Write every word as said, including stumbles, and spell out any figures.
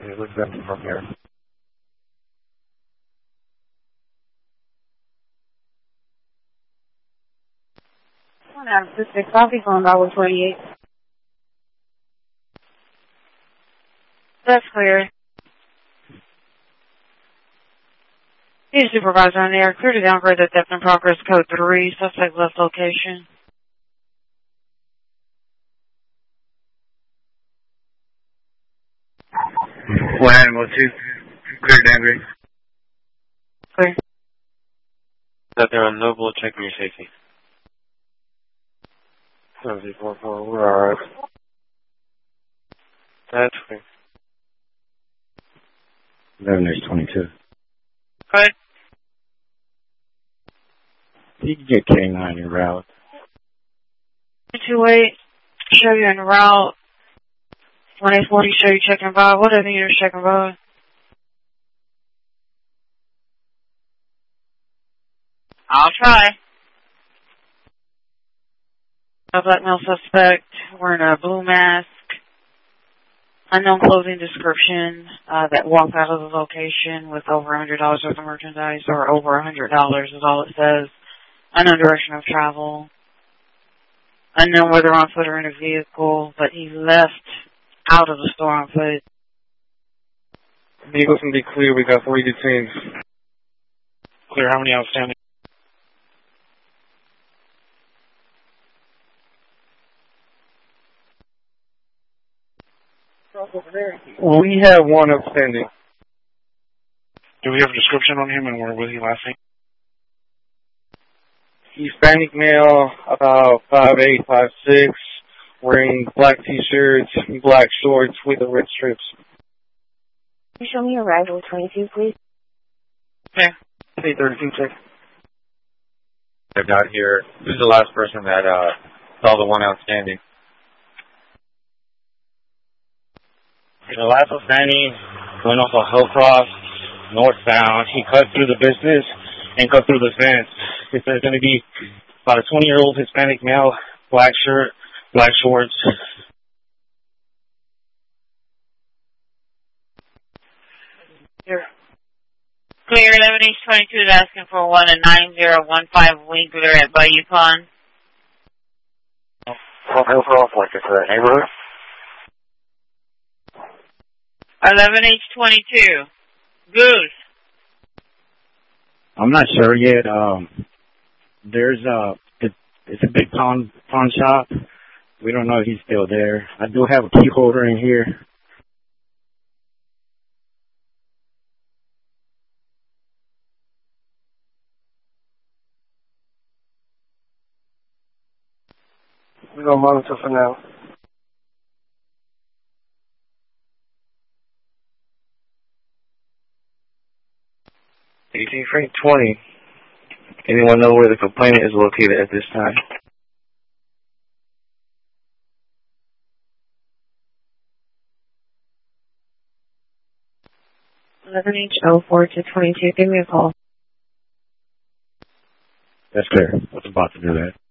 It looks empty from here. One out of six six coffee phone Highway twenty-eight. That's clear. He's supervisor on the air. Clear to downgrade at depth and progress code three. Suspect left location. One animal two. Clear downgrade. Clear. That they're on Noble, checking your safety. seven four four, we're alright. That's clear. eleven H twenty-two. Good. You can get K nine en route. two eight, show you en route. one eight forty, show you checking by. What other units checking by? I'll try. A black male suspect wearing a blue mask. Unknown clothing description uh, that walked out of the location with over one hundred dollars worth of merchandise, or over one hundred dollars is all it says. Unknown direction of travel. Unknown whether on foot or in a vehicle, but he left out of the store on foot. Vehicles can be clear. We got three detained. Clear. How many outstanding? We have one outstanding. Do we have a description on him and where was he last seen? Hispanic male, about five eight, five six, wearing black t-shirts, black shorts with the red strips. Can you show me arrival twenty-two, please? Yeah. eight thirty-two, check. They're not here. Who's the last person that uh, saw the one outstanding? The last outstanding went off of Hillcross, northbound. He cut through the business and cut through the fence. It's going to be about a twenty-year-old Hispanic male, black shirt, black shorts. Here. Clear, eleven H twenty-two is asking for one and nine zero one five Winkler at Bayou Pond. Well, Hillcross, like it's a neighborhood. eleven H twenty-two. Goose. I'm not sure yet. Um, there's a, it, it's a big pawn, pawn shop. We don't know if he's still there. I do have a key holder in here. We're going to monitor for now. eighteen Frank twenty. Anyone know where the complainant is located at this time? eleven H oh four to twenty-two. Give me a call. That's clear. I was about to do that.